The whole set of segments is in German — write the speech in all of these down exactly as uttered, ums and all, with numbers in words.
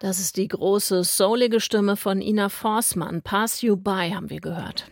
Das ist die große, soulige Stimme von Ina Forsmann. Pass You By haben wir gehört.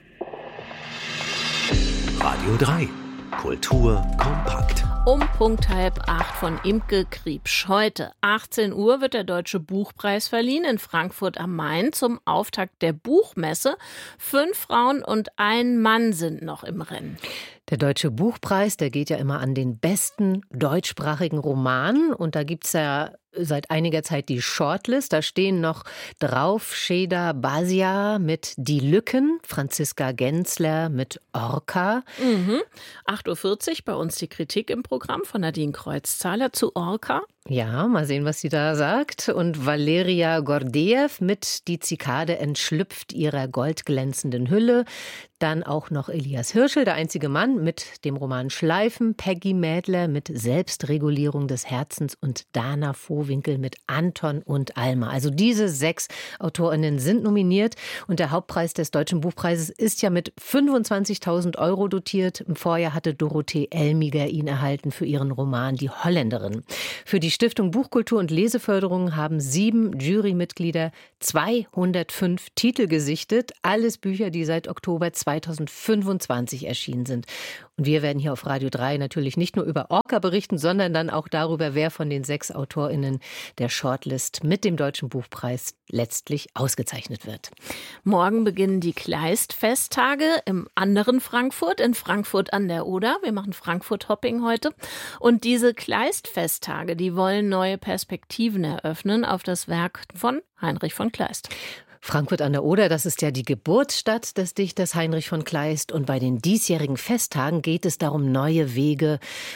Radio drei. Kultur kompakt. Um Punkt halb acht von Imke Kriepsch. Heute, achtzehn Uhr, wird der Deutsche Buchpreis verliehen in Frankfurt am Main zum Auftakt der Buchmesse. Fünf Frauen und ein Mann sind noch im Rennen. Der Deutsche Buchpreis, der geht ja immer an den besten deutschsprachigen Roman. Und da gibt es ja seit einiger Zeit die Shortlist. Da stehen noch drauf Sheda Basia mit Die Lücken, Franziska Genzler mit Orca. Mhm. acht Uhr vierzig bei uns die Kritik im Programm von Nadine Kreuzzahler zu Orca. Ja, mal sehen, was sie da sagt. Und Valeria Gordeev mit Die Zikade entschlüpft ihrer goldglänzenden Hülle. Dann auch noch Elias Hirschel, der einzige Mann, mit dem Roman Schleifen. Peggy Mädler mit Selbstregulierung des Herzens und Dana Vohwinkel mit Anton und Alma. Also diese sechs AutorInnen sind nominiert. Und der Hauptpreis des Deutschen Buchpreises ist ja mit fünfundzwanzigtausend Euro dotiert. Im Vorjahr hatte Dorothee Elmiger ihn erhalten für ihren Roman Die Holländerin. Für die Stiftung Buchkultur und Leseförderung haben sieben Jurymitglieder zweihundertfünf Titel gesichtet. Alles Bücher, die seit Oktober zweitausendfünfundzwanzig erschienen sind. Und wir werden hier auf Radio drei natürlich nicht nur über Orca berichten, sondern dann auch darüber, wer von den sechs AutorInnen der Shortlist mit dem Deutschen Buchpreis letztlich ausgezeichnet wird. Morgen beginnen die Kleist-Festtage im anderen Frankfurt, in Frankfurt an der Oder. Wir machen Frankfurt-Hopping heute. Und diese Kleist-Festtage, die wollen neue Perspektiven eröffnen auf das Werk von Heinrich von Kleist. Frankfurt an der Oder, das ist ja die Geburtsstadt des Dichters Heinrich von Kleist. Und bei den diesjährigen Festtagen geht es darum, neue Wege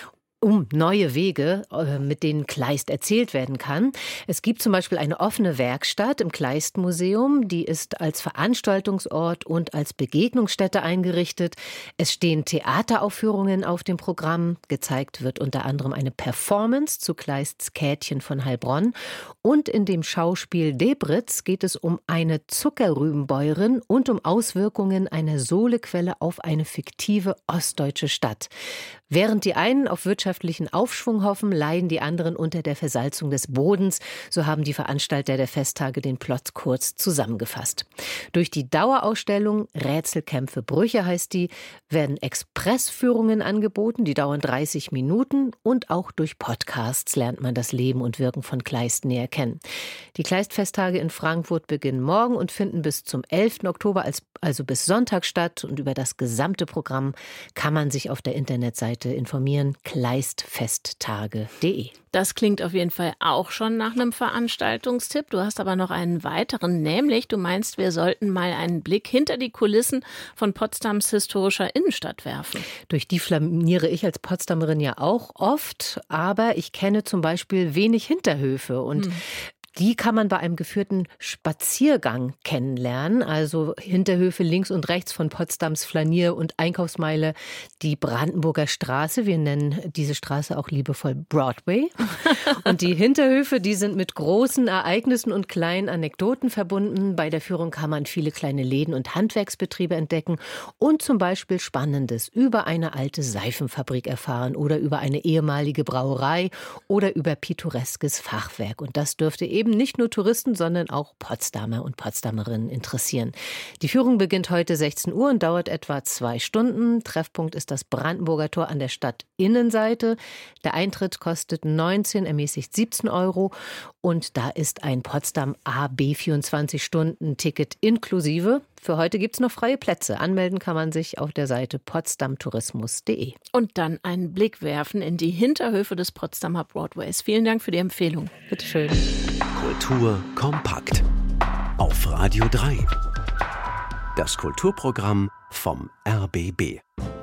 um neue Wege, mit denen Kleist erzählt werden kann. Es gibt zum Beispiel eine offene Werkstatt im Kleist-Museum, die ist als Veranstaltungsort und als Begegnungsstätte eingerichtet. Es stehen Theateraufführungen auf dem Programm. Gezeigt wird unter anderem eine Performance zu Kleists Käthchen von Heilbronn. Und in dem Schauspiel Debritz geht es um eine Zuckerrübenbäuerin und um Auswirkungen einer Sohlequelle auf eine fiktive ostdeutsche Stadt. Während die einen auf wirtschaftlichen Aufschwung hoffen, leiden die anderen unter der Versalzung des Bodens. So haben die Veranstalter der Festtage den Plot kurz zusammengefasst. Durch die Dauerausstellung Rätselkämpfe Brüche heißt die, werden Expressführungen angeboten, die dauern dreißig Minuten, und auch durch Podcasts lernt man das Leben und Wirken von Kleist näher kennen. Die Kleist-Festtage in Frankfurt beginnen morgen und finden bis zum elften Oktober, also bis Sonntag statt. Und über das gesamte Programm kann man sich auf der Internetseite informieren, kleistfesttage punkt de. Das klingt auf jeden Fall auch schon nach einem Veranstaltungstipp. Du hast aber noch einen weiteren, nämlich du meinst, wir sollten mal einen Blick hinter die Kulissen von Potsdams historischer Innenstadt werfen. Durch die flaniere ich als Potsdamerin ja auch oft, aber ich kenne zum Beispiel wenig Hinterhöfe und hm. Die kann man bei einem geführten Spaziergang kennenlernen, also Hinterhöfe links und rechts von Potsdams Flanier- und Einkaufsmeile, die Brandenburger Straße. Wir nennen diese Straße auch liebevoll Broadway. Und die Hinterhöfe, die sind mit großen Ereignissen und kleinen Anekdoten verbunden. Bei der Führung kann man viele kleine Läden und Handwerksbetriebe entdecken und zum Beispiel Spannendes über eine alte Seifenfabrik erfahren oder über eine ehemalige Brauerei oder über pittoreskes Fachwerk. Und das dürfte eben nicht nur Touristen, sondern auch Potsdamer und Potsdamerinnen interessieren. Die Führung beginnt heute sechzehn Uhr und dauert etwa zwei Stunden. Treffpunkt ist das Brandenburger Tor an der Stadtinnenseite. Der Eintritt kostet neunzehn, ermäßigt siebzehn Euro. Und da ist ein Potsdam A B vierundzwanzig-Stunden-Ticket inklusive. Für heute gibt es noch freie Plätze. Anmelden kann man sich auf der Seite potsdamtourismus punkt de. Und dann einen Blick werfen in die Hinterhöfe des Potsdamer Broadways. Vielen Dank für die Empfehlung. Bitte schön. Kultur kompakt. Auf Radio drei. Das Kulturprogramm vom R B B.